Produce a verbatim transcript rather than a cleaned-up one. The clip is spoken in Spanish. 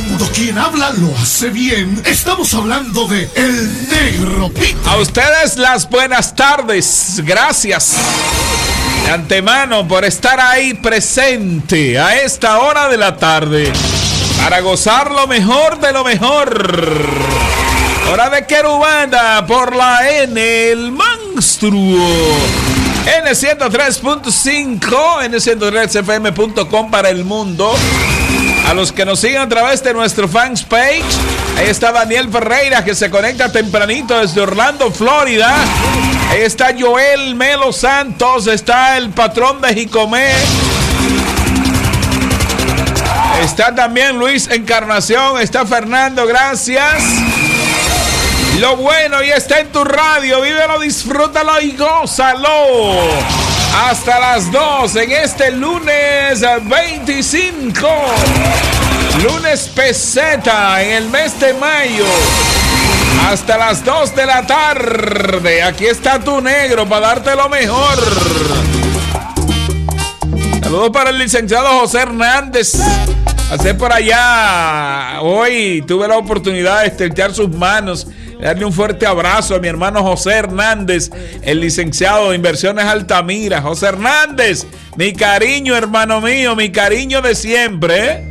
Cuando quien habla lo hace bien, estamos hablando de El Negro Peter. A ustedes las buenas tardes. Gracias de antemano por estar ahí presente a esta hora de la tarde para gozar lo mejor de lo mejor. Hora de Querubanda por la N, el monstruo. N ciento tres punto cinco, N ciento tres F M punto com para el mundo. A los que nos siguen a través de nuestro fans page, ahí está Daniel Ferreira, que se conecta tempranito desde Orlando, Florida. Ahí está Joel Melo Santos, está el patrón de Jicomé. Está también Luis Encarnación, está Fernando, gracias. Lo bueno ya está en tu radio, vívelo, disfrútalo y gózalo. Hasta las dos en este lunes veinticinco. Lunes peseta en el mes de mayo. Hasta las dos de la tarde. Aquí está tu negro para darte lo mejor. Saludos para el licenciado José Hernández. Hacer por allá. Hoy tuve la oportunidad de estrechar sus manos, darle un fuerte abrazo a mi hermano José Hernández, el licenciado de Inversiones Altamira. José Hernández, mi cariño, hermano mío, mi cariño de siempre, ¿eh?